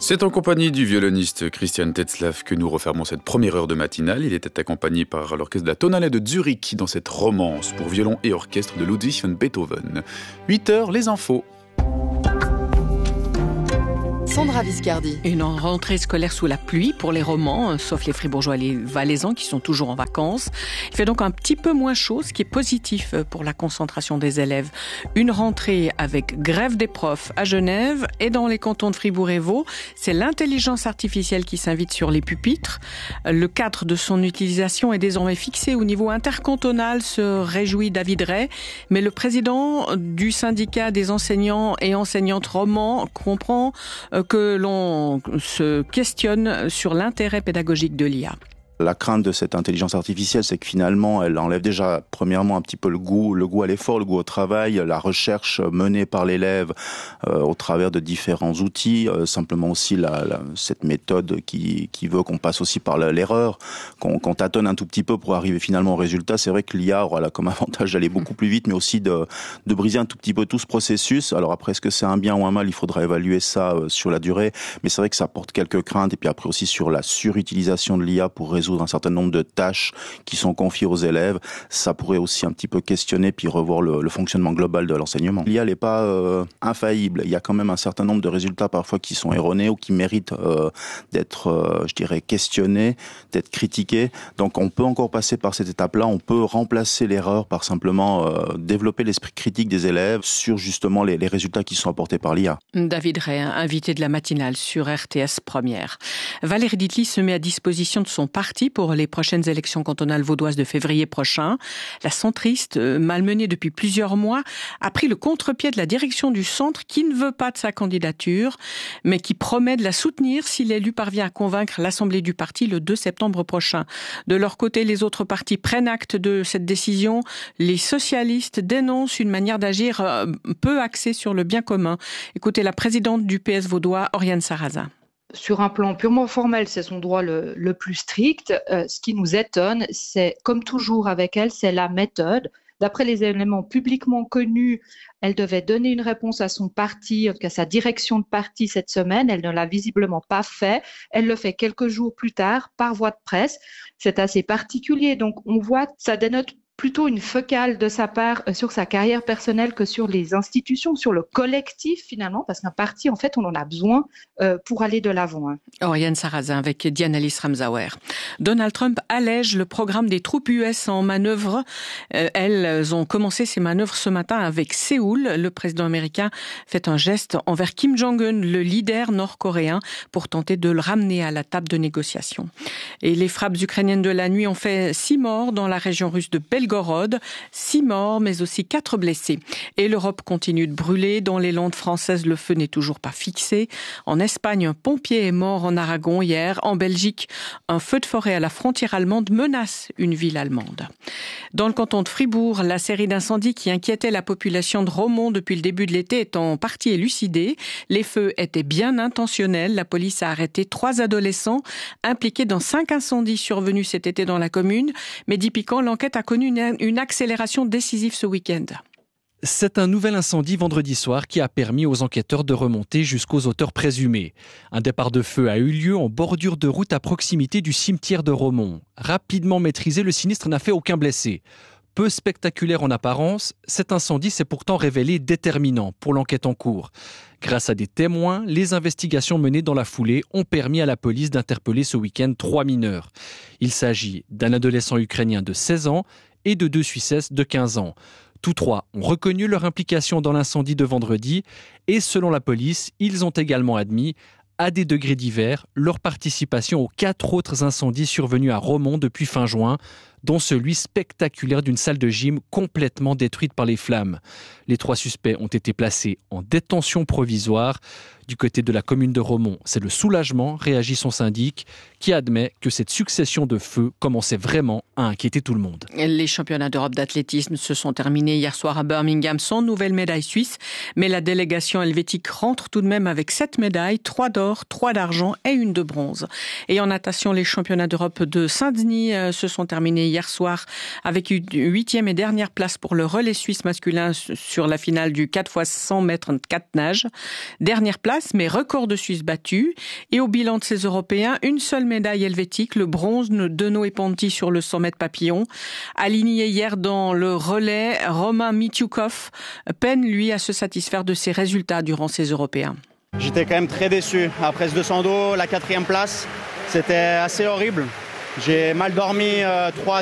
C'est en compagnie du violoniste Christian Tetzlaff que nous refermons cette première heure de matinale. Il était accompagné par l'orchestre de la Tonhalle de Zurich dans cette romance pour violon et orchestre de Ludwig van Beethoven. 8h, les infos. Sandra Viscardi. Une rentrée scolaire sous la pluie pour les romans, sauf les fribourgeois et les valaisans qui sont toujours en vacances. Il fait donc un petit peu moins chaud, ce qui est positif pour la concentration des élèves. Une rentrée avec grève des profs à Genève et dans les cantons de Fribourg et Vaud. C'est l'intelligence artificielle qui s'invite sur les pupitres. Le cadre de son utilisation est désormais fixé au niveau intercantonal, se réjouit David Ray. Mais le président du syndicat des enseignants et enseignantes romans comprend que l'on se questionne sur l'intérêt pédagogique de l'IA. La crainte de cette intelligence artificielle, c'est que finalement, elle enlève déjà, premièrement, un petit peu le goût à l'effort, le goût au travail, la recherche menée par l'élève au travers de différents outils, simplement aussi cette méthode qui veut qu'on passe aussi par l'erreur, qu'on tâtonne un tout petit peu pour arriver finalement au résultat. C'est vrai que l'IA aura comme avantage d'aller beaucoup plus vite, mais aussi de briser un tout petit peu tout ce processus. Alors après, est-ce que c'est un bien ou un mal? Il faudra évaluer ça sur la durée, mais c'est vrai que ça porte quelques craintes, et puis après aussi sur la surutilisation de l'IA pour résoudre un certain nombre de tâches qui sont confiées aux élèves. Ça pourrait aussi un petit peu questionner puis revoir le fonctionnement global de l'enseignement. L'IA n'est pas infaillible. Il y a quand même un certain nombre de résultats parfois qui sont erronés ou qui méritent d'être, je dirais, questionnés, d'être critiqués. Donc on peut encore passer par cette étape-là. On peut remplacer l'erreur par simplement développer l'esprit critique des élèves sur justement les résultats qui sont apportés par l'IA. David Ray, invité de la matinale sur RTS Première. Valérie Ditli se met à disposition de son parti pour les prochaines élections cantonales vaudoises de février prochain. La centriste, malmenée depuis plusieurs mois, a pris le contre-pied de la direction du centre qui ne veut pas de sa candidature, mais qui promet de la soutenir si l'élu parvient à convaincre l'Assemblée du parti le 2 septembre prochain. De leur côté, les autres partis prennent acte de cette décision. Les socialistes dénoncent une manière d'agir peu axée sur le bien commun. Écoutez la présidente du PS vaudois, Oriane Sarrazin. Sur un plan purement formel, c'est son droit le plus strict. Ce qui nous étonne, c'est, comme toujours avec elle, c'est la méthode. D'après les éléments publiquement connus, elle devait donner une réponse à son parti, à sa direction de parti cette semaine. Elle ne l'a visiblement pas fait. Elle le fait quelques jours plus tard par voie de presse. C'est assez particulier. Donc, on voit que ça dénote plutôt une focale de sa part sur sa carrière personnelle que sur les institutions, sur le collectif finalement, parce qu'un parti, en fait, on en a besoin pour aller de l'avant. Oriane Sarrazin avec Diane Alice Ramsauer. Donald Trump allège le programme des troupes US en manœuvre. Elles ont commencé ces manœuvres ce matin avec Séoul. Le président américain fait un geste envers Kim Jong-un, le leader nord-coréen, pour tenter de le ramener à la table de négociation. Et les frappes ukrainiennes de la nuit ont fait 6 morts dans la région russe de Belgorod, 6 morts, mais aussi 4 blessés. Et l'Europe continue de brûler. Dans les Landes françaises, le feu n'est toujours pas fixé. En Espagne, un pompier est mort en Aragon hier. En Belgique, un feu de forêt à la frontière allemande menace une ville allemande. Dans le canton de Fribourg, la série d'incendies qui inquiétait la population de Romont depuis le début de l'été est en partie élucidée. Les feux étaient bien intentionnels. La police a arrêté 3 adolescents impliqués dans 5 incendies survenus cet été dans la commune. Mehdi Piquant, l'enquête a connu une accélération décisive ce week-end. C'est un nouvel incendie vendredi soir qui a permis aux enquêteurs de remonter jusqu'aux auteurs présumés. Un départ de feu a eu lieu en bordure de route à proximité du cimetière de Romont. Rapidement maîtrisé, le sinistre n'a fait aucun blessé. Peu spectaculaire en apparence, cet incendie s'est pourtant révélé déterminant pour l'enquête en cours. Grâce à des témoins, les investigations menées dans la foulée ont permis à la police d'interpeller ce week-end 3 mineurs. Il s'agit d'un adolescent ukrainien de 16 ans et de 2 Suissesses de 15 ans. Tous 3 ont reconnu leur implication dans l'incendie de vendredi et selon la police, ils ont également admis, à des degrés divers, leur participation aux 4 autres incendies survenus à Romont depuis fin juin, dont celui spectaculaire d'une salle de gym complètement détruite par les flammes. Les 3 suspects ont été placés en détention provisoire. Du côté de la commune de Romont, c'est le soulagement, réagit son syndic, qui admet que cette succession de feux commençait vraiment à inquiéter tout le monde. Les championnats d'Europe d'athlétisme se sont terminés hier soir à Birmingham sans nouvelle médaille suisse, mais la délégation helvétique rentre tout de même avec 7 médailles, 3 d'or, 3 d'argent et 1 de bronze. Et en natation, les championnats d'Europe de Saint-Denis se sont terminés hier soir avec une 8e et dernière place pour le relais suisse masculin sur la finale du 4x100 mètres 4 nages. Dernière place, mais record de Suisse battu. Et au bilan de ces Européens, une seule médaille helvétique, le bronze de Noé Ponti sur le 100 mètres papillon. Aligné hier dans le relais, Romain Mitioukov peine, lui, à se satisfaire de ses résultats durant ces Européens. J'étais quand même très déçu. Après ce 200 dos, la 4e place, c'était assez horrible. J'ai mal dormi 3